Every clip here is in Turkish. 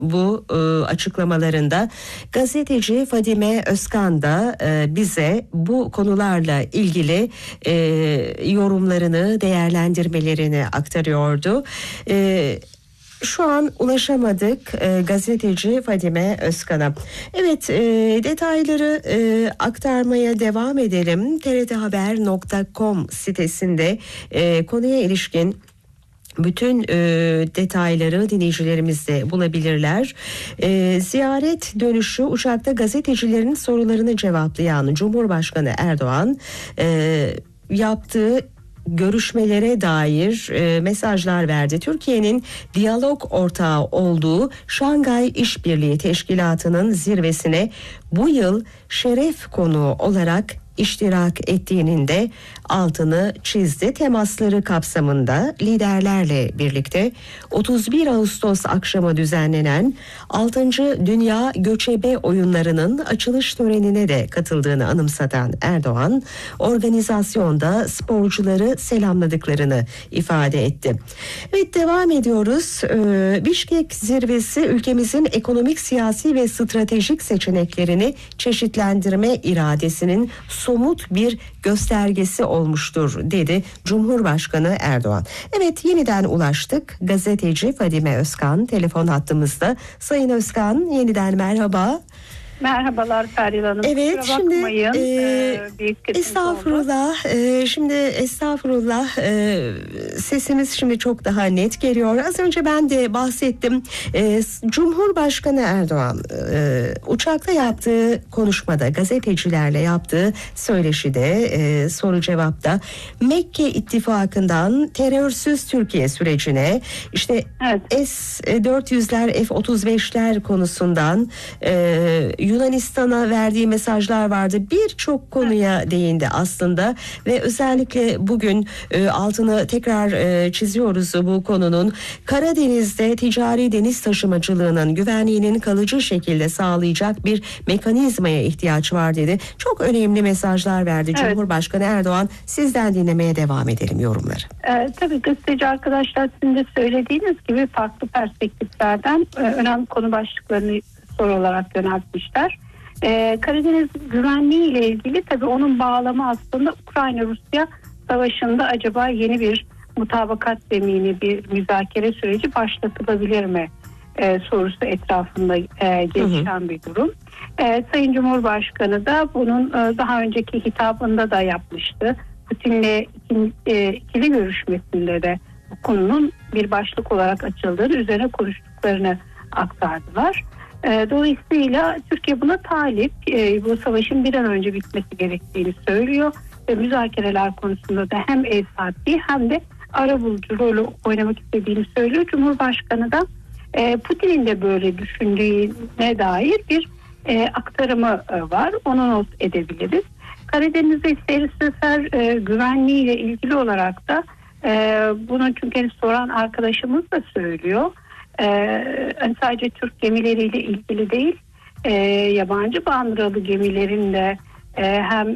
bu açıklamalarında. Gazeteci Fadime Özkan da bize bu konularla ilgili yorumlarını, değerlendirmelerini aktarıyordu. Şu an ulaşamadık gazeteci Fadime Özkan'a. Evet, detayları aktarmaya devam edelim. trthaber.com sitesinde konuya ilişkin bütün detayları dinleyicilerimiz de bulabilirler. Ziyaret dönüşü uçakta gazetecilerin sorularını cevaplayan Cumhurbaşkanı Erdoğan yaptığı görüşmelere dair mesajlar verdi. Türkiye'nin diyalog ortağı olduğu Şangay İşbirliği Teşkilatı'nın zirvesine bu yıl şeref konuğu olarak iştirak ettiğinin de altını çizdi. Temasları kapsamında liderlerle birlikte 31 Ağustos akşamı düzenlenen 6. Dünya Göçebe Oyunları'nın açılış törenine de katıldığını anımsatan Erdoğan, organizasyonda sporcuları selamladıklarını ifade etti. Evet, devam ediyoruz. Bişkek zirvesi ülkemizin ekonomik, siyasi ve stratejik seçeneklerini çeşitlendirme iradesinin somut bir göstergesi olmuştur dedi Cumhurbaşkanı Erdoğan. Evet, yeniden ulaştık. Gazeteci Fadime Özkan telefon hattımızda. Sayın Özkan, yeniden merhaba. Merhabalar Feryal Hanım. Evet, şimdi estağfurullah. Şimdi sesimiz şimdi çok daha net geliyor. Az önce ben de bahsettim. Cumhurbaşkanı Erdoğan uçakta yaptığı konuşmada, gazetecilerle yaptığı söyleşide, soru cevapta Mekke ittifakından terörsüz Türkiye sürecine, işte evet, S-400'ler, F-35'ler konusundan Yunanistan'a verdiği mesajlar vardı. Birçok konuya değindi aslında ve özellikle bugün altını tekrar çiziyoruz bu konunun. Karadeniz'de ticari deniz taşımacılığının güvenliğinin kalıcı şekilde sağlayacak bir mekanizmaya ihtiyaç var dedi. Çok önemli mesajlar verdi evet, Cumhurbaşkanı Erdoğan. Sizden dinlemeye devam edelim yorumları. Tabii gazeteci arkadaşlar, sizin de söylediğiniz gibi farklı perspektiflerden önemli konu başlıklarını soru olarak yöneltmişler. Karadeniz güvenliği ile ilgili tabii onun bağlamı aslında Ukrayna-Rusya savaşında acaba yeni bir mutabakat zemini, bir müzakere süreci başlatılabilir mi sorusu etrafında gelişen bir durum. Sayın Cumhurbaşkanı da bunun daha önceki hitabında da yapmıştı. Putin'le ikili görüşmesinde de bu konunun bir başlık olarak açıldığını, üzerine konuştuklarını aktardılar. Dolayısıyla Türkiye buna talip, bu savaşın bir an önce bitmesi gerektiğini söylüyor ve müzakereler konusunda da hem ev sahipliği hem de arabulucu rolü oynamak istediğini söylüyor. Cumhurbaşkanı da Putin'in de böyle düşündüğüne dair bir aktarımı var. Onu not edebiliriz. Karadeniz'de seyir sefer güvenliğiyle ilgili olarak da bunu çünkü soran arkadaşımız da söylüyor. Sadece Türk gemileriyle ilgili değil, yabancı bandıralı gemilerin de hem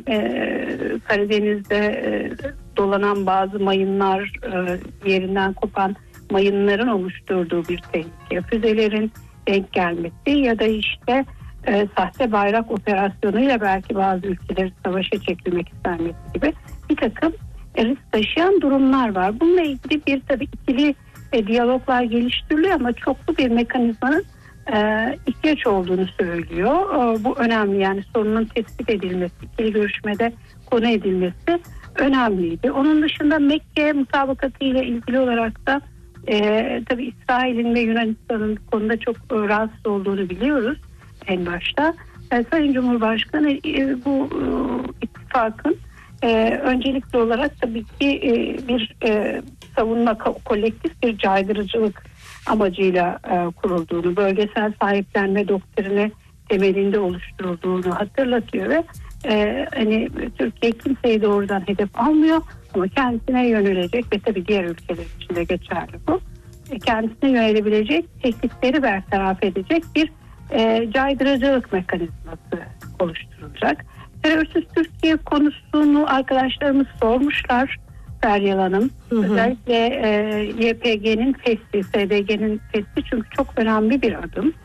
Karadeniz'de dolanan bazı mayınlar, yerinden kopan mayınların oluşturduğu bir tehlike, füzelerin denk gelmesi ya da işte sahte bayrak operasyonuyla belki bazı ülkeleri savaşa çekilmek istenmesi gibi bir takım risk taşıyan durumlar var. Bununla ilgili bir tabii ikili diyaloglar geliştiriliyor ama çoklu bir mekanizmanın ihtiyaç olduğunu söylüyor. Bu önemli, yani sorunun tespit edilmesi, ikili görüşmede konu edilmesi önemliydi. Onun dışında Mekke mutabakatı ile ilgili olarak da tabii İsrail'in ve Yunanistan'ın konuda çok rahatsız olduğunu biliyoruz en başta. Sayın Cumhurbaşkanı bu ittifakın öncelikli olarak tabii ki bir savunma, kolektif bir caydırıcılık amacıyla kurulduğunu, bölgesel sahiplenme doktrini temelinde oluşturulduğunu hatırlatıyor ve hani Türkiye kimseyi doğrudan hedef almıyor ama kendisine yönelecek ve tabii diğer ülkeler için de geçerli bu. Kendisine yönelebilecek, tehditleri bertaraf edecek bir caydırıcılık mekanizması oluşturulacak. Terörsüz Türkiye konusunu arkadaşlarımız sormuşlar. Feryal Hanım. Özellikle YPG'nin testi, SDG'nin testi çünkü çok önemli bir adım.